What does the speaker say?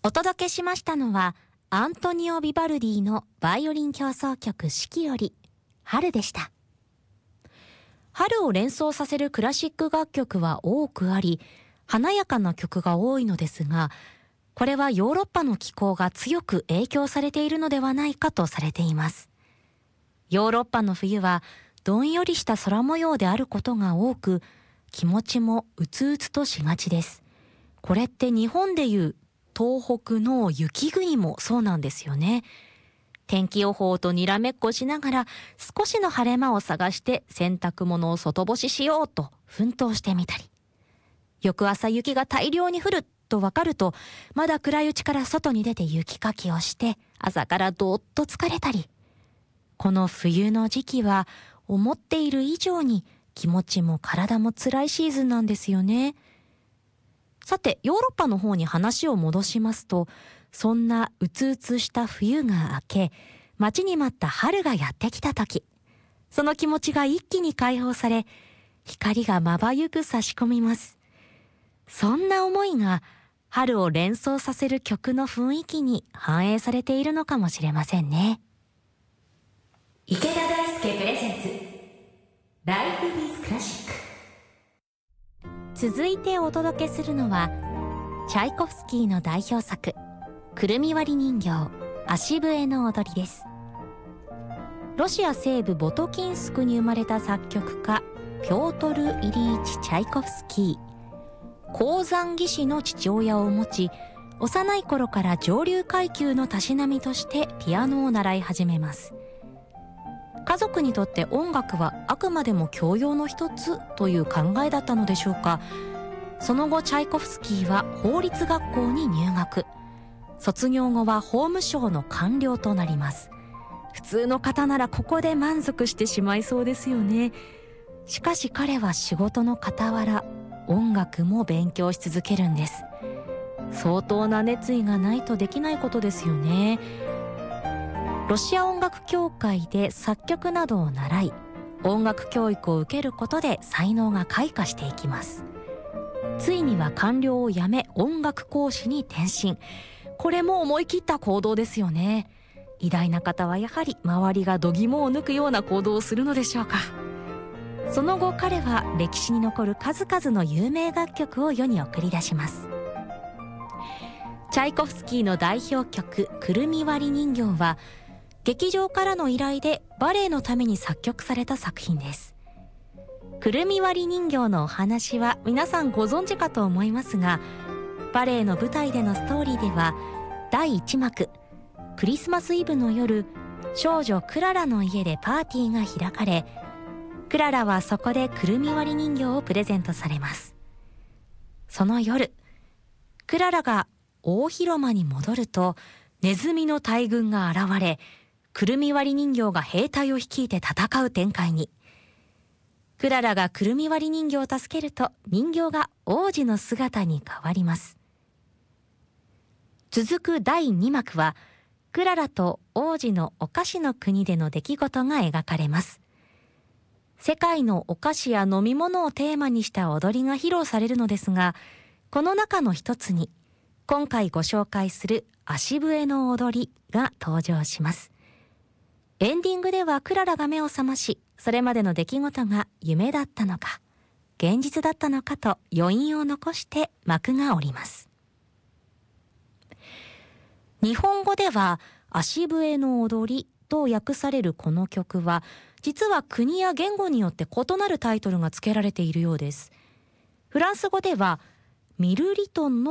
お届けしましたのはアントニオ・ビバルディのバイオリン協奏曲四季より春でした。春を連想させるクラシック楽曲は多くあり、華やかな曲が多いのですが、これはヨーロッパの気候が強く影響されているのではないかとされています。ヨーロッパの冬はどんよりした空模様であることが多く、気持ちもうつうつとしがちです。これって日本でいう東北の雪国もそうなんですよね。天気予報とにらめっこしながら少しの晴れ間を探して洗濯物を外干ししようと奮闘してみたり、翌朝雪が大量に降るとわかるとまだ暗いうちから外に出て雪かきをして朝からどーっと疲れたり、この冬の時期は思っている以上に気持ちも体も辛いシーズンなんですよね。さて、ヨーロッパの方に話を戻しますと、そんなうつうつした冬が明け、待ちに待った春がやってきた時、その気持ちが一気に解放され、光がまばゆく差し込みます。そんな思いが春を連想させる曲の雰囲気に反映されているのかもしれませんね。池田大輔プレゼンツライフイズクラシック。続いてお届けするのはチャイコフスキーの代表作くるみ割り人形足笛の踊りです。ロシア西部ボトキンスクに生まれた作曲家ピョートル・イリーチ・チャイコフスキー、鉱山技師の父親を持ち、幼い頃から上流階級のたしなみとしてピアノを習い始めます。家族にとって音楽はあくまでも教養の一つという考えだったのでしょうか。その後チャイコフスキーは法律学校に入学、卒業後は法務省の官僚となります。普通の方ならここで満足してしまいそうですよね。しかし彼は仕事の傍ら音楽も勉強し続けるんです。相当な熱意がないとできないことですよね。ロシア音楽協会で作曲などを習い、音楽教育を受けることで才能が開花していきます。ついには官僚を辞め音楽講師に転身。これも思い切った行動ですよね。偉大な方はやはり周りが度肝を抜くような行動をするのでしょうか。その後彼は歴史に残る数々の有名楽曲を世に送り出します。チャイコフスキーの代表曲くるみ割り人形は劇場からの依頼でバレエのために作曲された作品です。くるみ割り人形のお話は皆さんご存知かと思いますが、バレエの舞台でのストーリーでは第1幕クリスマスイブの夜、少女クララの家でパーティーが開かれ、クララはそこでくるみ割り人形をプレゼントされます。その夜、クララが大広間に戻るとネズミの大群が現れ、くるみ割り人形が兵隊を率いて戦う展開に。クララがくるみ割り人形を助けると人形が王子の姿に変わります。続く第2幕はクララと王子のお菓子の国での出来事が描かれます。世界のお菓子や飲み物をテーマにした踊りが披露されるのですが、この中の一つに今回ご紹介する足笛の踊りが登場します。エンディングではクララが目を覚まし、それまでの出来事が夢だったのか現実だったのかと余韻を残して幕が下ります。日本語では足笛の踊りと訳されるこの曲は、実は国や言語によって異なるタイトルが付けられているようです。フランス語ではミルリトンの